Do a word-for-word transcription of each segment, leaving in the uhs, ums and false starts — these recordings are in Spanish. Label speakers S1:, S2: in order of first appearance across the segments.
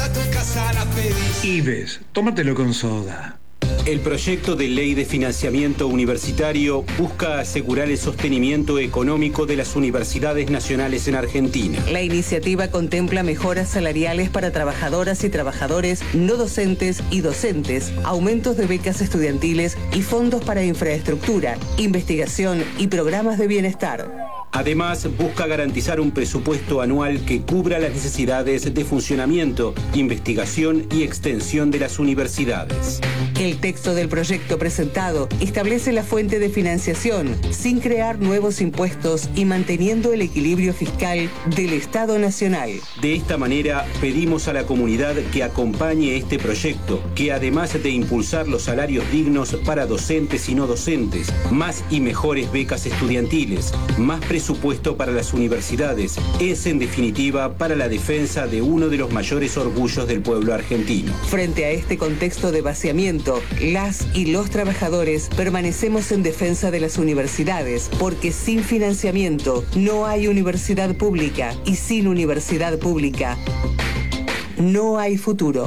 S1: a tu casa la pedís.
S2: Ives, tómatelo con soda.
S3: El proyecto de ley de financiamiento universitario busca asegurar el sostenimiento económico de las universidades nacionales en Argentina.
S4: La iniciativa contempla mejoras salariales para trabajadoras y trabajadores no docentes y docentes, aumentos de becas estudiantiles y fondos para infraestructura, investigación y programas de bienestar.
S3: Además, busca garantizar un presupuesto anual que cubra las necesidades de funcionamiento, investigación y extensión de las universidades.
S4: El texto del proyecto presentado establece la fuente de financiación sin crear nuevos impuestos y manteniendo el equilibrio fiscal del Estado Nacional.
S3: De esta manera, pedimos a la comunidad que acompañe este proyecto, que además de impulsar los salarios dignos para docentes y no docentes, más y mejores becas estudiantiles, más presupuesto presupuesto para las universidades, es en definitiva para la defensa de uno de los mayores orgullos del pueblo argentino.
S4: Frente a este contexto de vaciamiento, las y los trabajadores permanecemos en defensa de las universidades, porque sin financiamiento no hay universidad pública y sin universidad pública no hay futuro.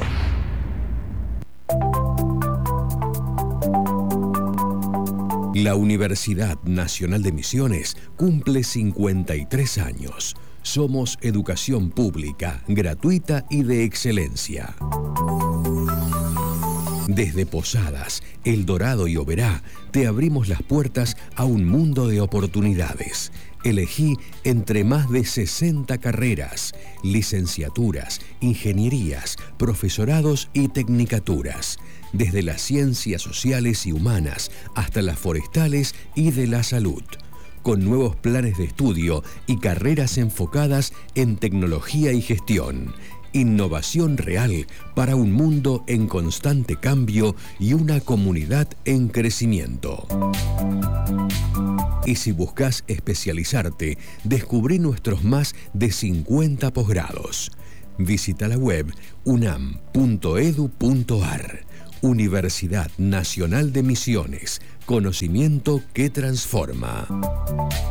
S5: La Universidad Nacional de Misiones cumple cincuenta y tres años. Somos educación pública, gratuita y de excelencia. Desde Posadas, El Dorado y Oberá, te abrimos las puertas a un mundo de oportunidades. Elegí entre más de sesenta carreras, licenciaturas, ingenierías, profesorados y tecnicaturas. Desde las ciencias sociales y humanas hasta las forestales y de la salud, con nuevos planes de estudio y carreras enfocadas en tecnología y gestión. Innovación real para un mundo en constante cambio y una comunidad en crecimiento. Y si buscas especializarte, descubrí nuestros más de cincuenta posgrados. Visita la web unam punto edu punto ar. Universidad Nacional de Misiones. Conocimiento que transforma.